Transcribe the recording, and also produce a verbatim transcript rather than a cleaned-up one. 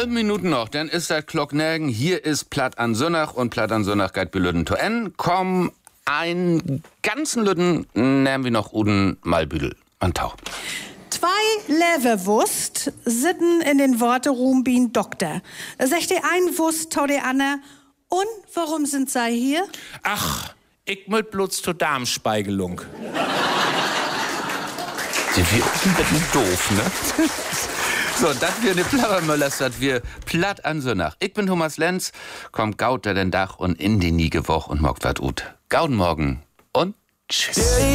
Halb Minuten noch, dann ist das Glocknägen. Hier ist Platt an Sonnach und Platt an Sonnach geht bei Lüden to en. Komm, einen ganzen Lüden nehmen wir noch Uden Malbüdel an Tau. Zwei Leverwurst sitten in den Worteruhm bin Doktor. Sagt der ein Wurst, tau der Anne. Und warum sind sie hier? Ach, ich möcht bloß zur Darmspeigelung. Sind wir ein bisschen doof, ne? So, das wir ne Plappermöllers, das wir Platt an Sonnach. Ich bin Thomas Lenz, kommt gaut der den Dach und in die Niege Woch und mockt wat ut. Gauden morgen und tschüss.